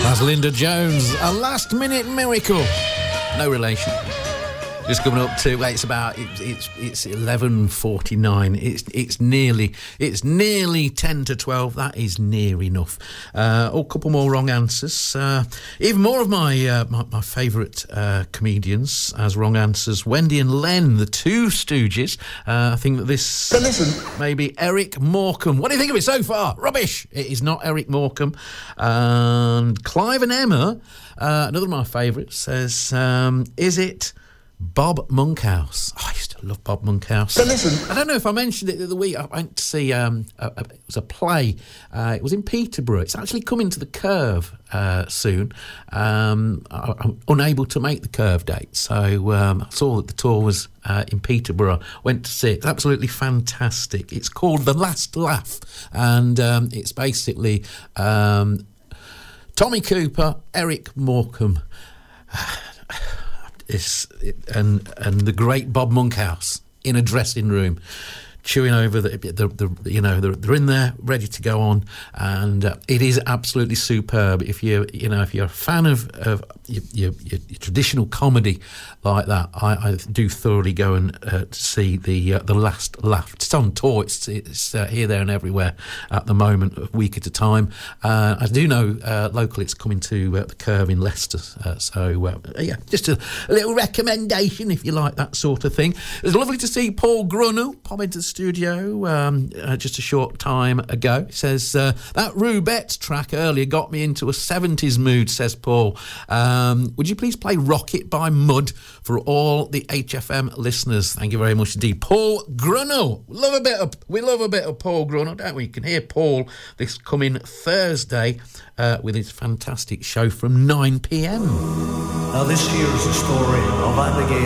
That's Linda Jones, a last-minute miracle. No relation. Just coming up to it's 11:49. It's nearly 10 to 12. That is near enough. A couple more wrong answers. Even more of my favourite comedians as wrong answers. Wendy and Len, the Two Stooges. I think that this may be Eric Morecambe. What do you think of it so far? Rubbish. It is not Eric Morecambe. And Clive and Emma, another of my favourites, says, is it Bob Monkhouse? Oh, I used to love Bob Monkhouse. I don't know if I mentioned it the other week. I went to see it was a play. It was in Peterborough. It's actually coming to the Curve soon. I'm unable to make the Curve date, so I saw that the tour was in Peterborough. Went to see it. It's absolutely fantastic. It's called The Last Laugh, and it's basically Tommy Cooper, Eric Morecambe, and the great Bob Monkhouse in a dressing room, chewing over they're in there ready to go on, and it is absolutely superb. If you're a fan of your traditional comedy like that, I do thoroughly go and see the Last Laugh. It's on tour. It's here, there, and everywhere at the moment, a week at a time. I do know locally it's coming to the Curve in Leicester. Just a little recommendation if you like that sort of thing. It was lovely to see Paul Grunnell pop into the studio just a short time ago. He says, that Rubettes track earlier got me into a 70s mood, says Paul. Would you please play Rocket by Mud for all the HFM listeners? Thank you very much indeed. Paul Grunnell. We love a bit of Paul Grunnell, don't we? You can hear Paul this coming Thursday with his fantastic show from 9 p.m. Now this here is a story of Abigail